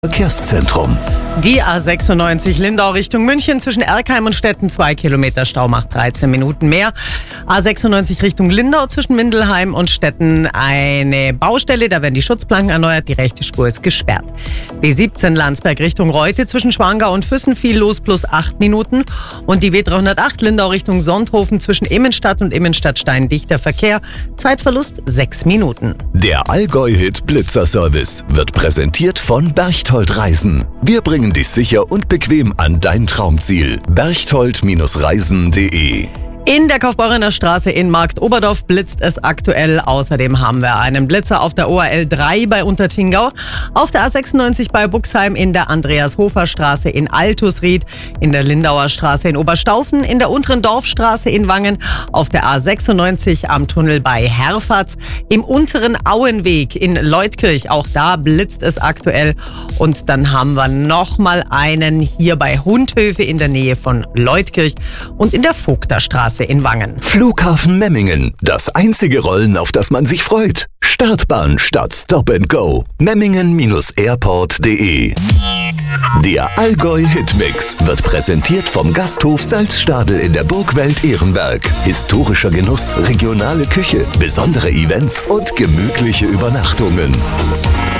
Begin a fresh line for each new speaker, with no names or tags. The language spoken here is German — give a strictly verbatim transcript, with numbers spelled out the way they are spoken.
Verkehrszentrum.
Die A sechsundneunzig Lindau Richtung München zwischen Erkheim und Stetten zwei Kilometer Stau macht dreizehn Minuten mehr. A sechsundneunzig Richtung Lindau zwischen Mindelheim und Stetten eine Baustelle, da werden die Schutzplanken erneuert, die rechte Spur ist gesperrt. B siebzehn Landsberg Richtung Reute zwischen Schwangau und Füssen viel los plus acht Minuten und die B dreihundertacht Lindau Richtung Sonthofen zwischen Immenstadt und Immenstadt-Stein dichter Verkehr, Zeitverlust sechs Minuten.
Der Allgäu-Hit Blitzer-Service wird präsentiert von Berchtold Reisen. Wir bringen dich sicher und bequem an dein Traumziel. berchtold Reisen punkt de.
In der Kaufbeurener Straße in Markt Oberdorf blitzt es aktuell. Außerdem haben wir einen Blitzer auf der O A L drei bei Untertingau, auf der A sechsundneunzig bei Buxheim, in der Andreas-Hofer-Straße in Altusried, in der Lindauer Straße in Oberstaufen, in der unteren Dorfstraße in Wangen, auf der A sechsundneunzig am Tunnel bei Herfatz, im unteren Auenweg in Leutkirch. Auch da blitzt es aktuell. Und dann haben wir nochmal einen hier bei Hundhöfe in der Nähe von Leutkirch und in der Vogterstraße in Wangen.
Flughafen Memmingen. Das einzige Rollen, auf das man sich freut. Startbahn statt Stop and Go. Memmingen Airport punkt de. Der Allgäu Hitmix wird präsentiert vom Gasthof Salzstadel in der Burgwelt Ehrenberg. Historischer Genuss, regionale Küche, besondere Events und gemütliche Übernachtungen.